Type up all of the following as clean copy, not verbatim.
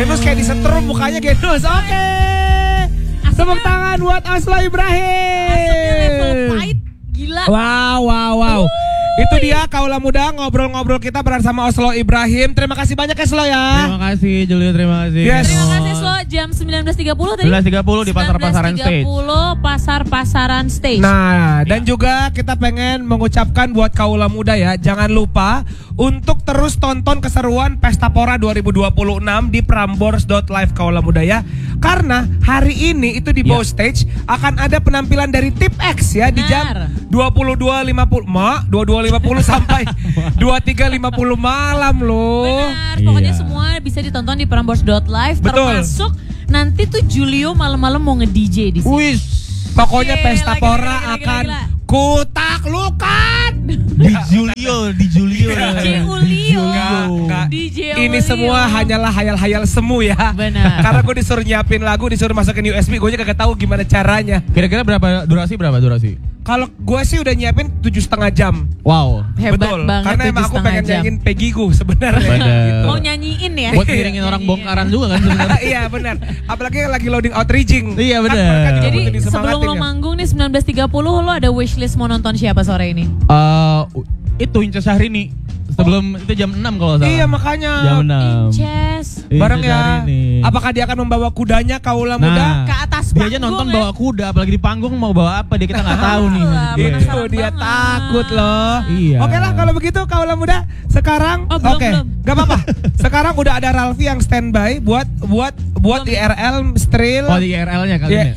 Genus kayak disetrum mukanya Genus. Oke. Tepuk tangan buat Oslo Asapnya level Ibrahim. fight. Gila. Wow. Itu dia Kaula Muda ngobrol-ngobrol kita bersama Oslo Ibrahim. Terima kasih banyak ya Slo ya. Terima kasih Julio, terima kasih. Yes. Terima kasih Slo, jam 19.30 tadi. 19.30 di Pasar-Pasaran Stage. 19.30 Pasar-Pasaran Stage. Nah, dan juga kita pengen mengucapkan buat Kaula Muda ya, jangan lupa untuk terus tonton keseruan Pesta Pora 2026 di prambors.live Kaula Muda ya. Karena hari ini itu di bawah stage akan ada penampilan dari Tip X ya di jam 22.50 sampai 23.50 malam loh. Benar, pokoknya semua bisa ditonton di prambors.live. Betul. Termasuk nanti tuh Julio malam-malam mau nge-DJ di sini. Wih, pokoknya Yeay, Pesta gila, Pora gila, akan gila. kutaklukan. Di Julio. DJ Ulio. Enggak. DJ Ini Ulio. semua hanyalah hayal-hayal semu ya. Benar. Karena gue disuruh nyiapin lagu, disuruh masukin USB, gue kagak tahu gimana caranya. Kira-kira berapa durasi? Kalau gue sih udah nyiapin 7,5 jam. Wow. Hebat Betul. banget. Karena emang aku 7,5 pengen jam. nyanyiin Peggy gue sebenarnya. Bener. Gitu. Mau nyanyiin ya. Buat ngiringin orang bongkaran juga kan sebenarnya. Iya benar. Apalagi lagi loading out rigging. Iya, Kan benar. mereka juga Jadi butuh disemangatin sebelum lo ya. manggung nih 19.30 lo ada wishlist mau nonton siapa sore ini? Itu Inca Syahrini. Sebelum itu jam 6 kalau nggak salah. Iya makanya. Jam 6. Inces. Bareng Inca ya. Syahrini. Apakah dia akan membawa kudanya Kaula Muda? Ke atas Dia aja panggung nonton ya. bawa kuda, apalagi di panggung mau bawa apa dia kita nggak tahu nih. Wah, Gitu. Itu penasaran dia banget. takut loh. Iya. Oke lah kalau begitu Kaula Muda sekarang Oh, belum, oke, belum. gak apa-apa. Sekarang udah ada Ralfi yang standby buat Belum. IRL Stream. Oh di IRL-nya kali ini.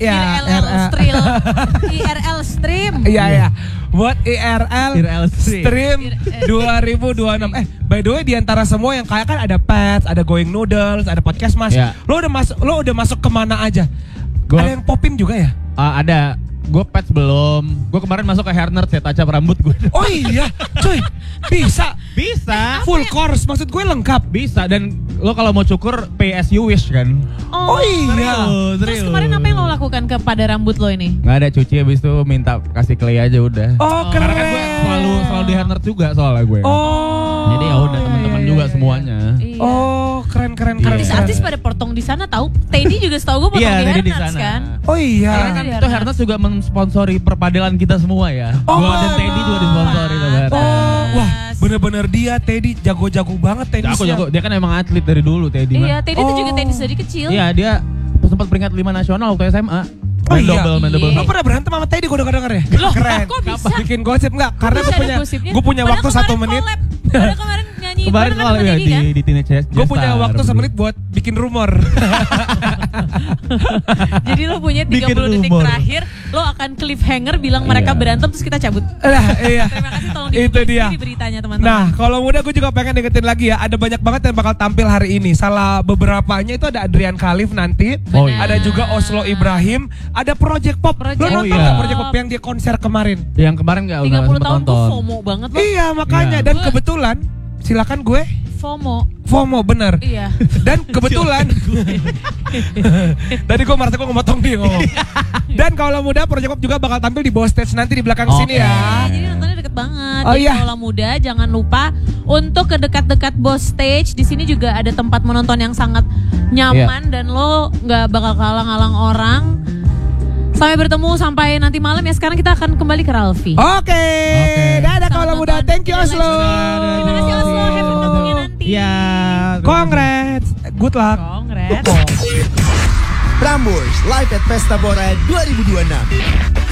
IRL stream. Iya. Buat IRL IRL Stream 2026. By the way di antara semua yang kayak kan ada Pets, ada Going Noodles, ada Podcast Mas. Iya. Lo udah masuk kemana aja? Gua- Ada yang popin juga ya? Ada. Gue Pets belum. Gue kemarin masuk ke Hairnerd saya tacap rambut gue. Oh iya, cuy. Bisa. Bisa. Full course maksud gue lengkap. Bisa dan lo kalau mau cukur pay as you wish kan. Oh iya. Terus kemarin apa yang lo lakukan kepada rambut lo ini? Nggak ada cuci habis itu minta kasih clay aja udah. Oh, Karena kan gue keren. selalu di Hairnerd juga soalnya gue. Oh. Jadi ya udah teman-teman juga semuanya. Iya. Oh, keren. Artis-artis pada potong di sana tahu. Teddy juga setahu gue potong Iya, di tadi di Hairnets sana. kan. Oh iya. Karena kan itu Hairnerd juga mensponsori perpadelan kita semua ya. Oh, Gue dan Teddy juga disponsori tuh. Oh, wah, bener-bener dia Teddy jago-jago banget tenisnya. Jago. Dia kan emang atlet dari dulu Teddy mah. Iya, Teddy tuh juga tenis dari kecil. Iya, dia sempat peringkat 5 nasional waktu SMA. Oh iya. Main double. Lo pernah berantem sama Teddy gue denger ya? Loh, Keren. kok bisa? Bikin gosip enggak? Karena Bisa gue ada punya gosipnya? gue punya Padahal waktu kemarin 1 menit. collab. Padahal kemarin nyanyi Kemarin bareng kalau sama Teddy kan? di Teenage Jazz. Gue punya waktu 1 menit buat bikin rumor. Jadi lo punya 30 Bikin detik rumor. terakhir, lo akan cliffhanger bilang mereka Iya. berantem terus kita cabut. Lah, iya. Terima kasih tolong Itu dipublish dia. di beritanya teman-teman. Nah, kalau muda gue juga pengen ingetin lagi ya, ada banyak banget yang bakal tampil hari ini. Salah beberapanya itu ada Adrian Khalif nanti, Oh, iya. ada juga Oslo Ibrahim, ada Project Pop. Lo Project nonton Pop. nggak Project Pop yang dia konser kemarin? Yang kemarin nggak 30 sempet tahun tuh nonton. FOMO banget lo. Iya, makanya. Iya. Dan kebetulan, silakan gue FOMO bener. Iya. Dan kebetulan tadi gue merasa gue ngemotong dia ngomong. Dan kalau muda Project Pop juga bakal tampil di bawah stage nanti di belakang Oke. sini ya. Jadi nontonnya deket banget. Oh, Jadi iya. kalau muda jangan lupa untuk ke dekat-dekat bos stage. Di sini juga ada tempat menonton yang sangat nyaman dan lo nggak bakal kalang-alang orang. Sampai bertemu sampai nanti malam ya. Sekarang kita akan kembali ke Ralfi. Oke. Dadah Selamat kalau muda. nonton. Thank you Oslo. Terima kasih Oslo. Happy nontonnya nanti. Iya. Congrats. Good luck. Congrats. Prambors Live at Pesta Pora 2026.